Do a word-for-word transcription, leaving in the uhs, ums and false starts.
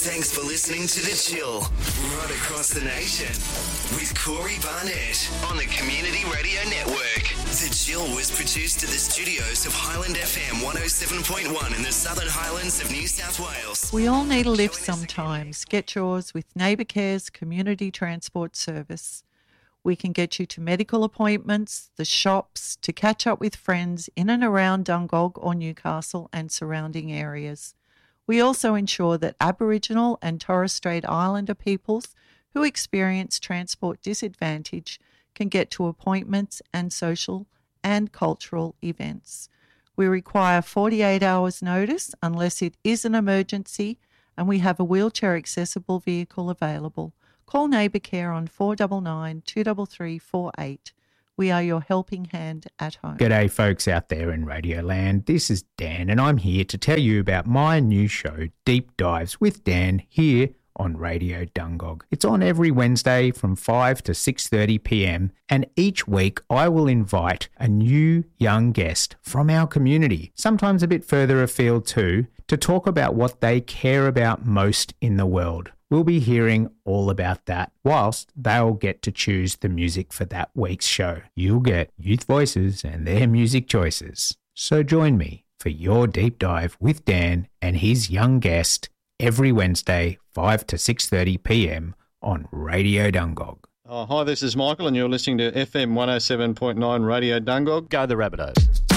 Thanks for listening to The Chill, right across the nation, with Corey Barnett on the Community Radio Network. The Chill was produced at the studios of Highland F M one oh seven point one in the Southern Highlands of New South Wales. We all need a lift sometimes. Get yours with Neighbour Care's Community Transport Service. We can get you to medical appointments, the shops, to catch up with friends in and around Dungog or Newcastle and surrounding areas. We also ensure that Aboriginal and Torres Strait Islander peoples who experience transport disadvantage can get to appointments and social and cultural events. We require forty-eight hours notice unless it is an emergency, and we have a wheelchair accessible vehicle available. Call Neighbour Care on four nine nine, two three three four eight. We are your helping hand at home. G'day folks out there in Radioland. This is Dan and I'm here to tell you about my new show, Deep Dives with Dan, here on Radio Dungog. It's on every Wednesday from five to six thirty p m, and each week I will invite a new young guest from our community, sometimes a bit further afield too, to talk about what they care about most in the world. We'll be hearing all about that, whilst they'll get to choose the music for that week's show. You'll get youth voices and their music choices. So join me for your deep dive with Dan and his young guest every Wednesday, five to six thirty p m on Radio Dungog. Oh, hi, this is Michael and you're listening to F M one oh seven point nine Radio Dungog. Go the Rabbitohs.